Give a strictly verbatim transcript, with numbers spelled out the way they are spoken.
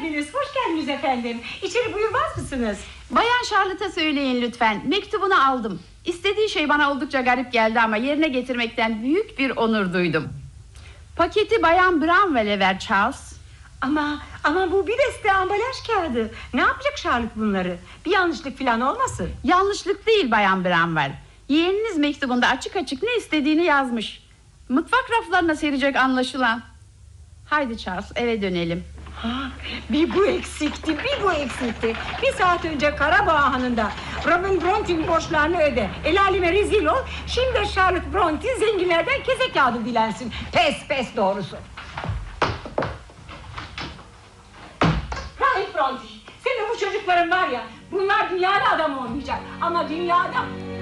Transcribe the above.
geldiniz, hoş geldiniz efendim. İçeri buyurmaz mısınız? Bayan Charlotte'a söyleyin lütfen. Mektubunu aldım. İstediği şey bana oldukça garip geldi ama yerine getirmekten büyük bir onur duydum. Paketi Bayan Bramwell'e ver Charles. Ama ama bu bir deste ambalaj kağıdı. Ne yapacak Charlotte bunları? Bir yanlışlık falan olmasın? Yanlışlık değil Bayan Bramwell. Yeğeniniz mektubunda açık açık ne istediğini yazmış. Mutfak raflarına serecek anlaşılan. Haydi Charles, eve dönelim. Ha, bir bu eksikti, bir bu eksikti. Bir saat önce Karabağ Hanı'nda Robin Bronte'nin borçlarını öde, el aleme rezil ol. Şimdi Charlotte Bronte zenginlerden kese kağıdı dilensin. Pes pes doğrusu. Rahip Bronte, senin bu çocukların var ya, bunlar dünyada adam olmayacak. Ama dünyada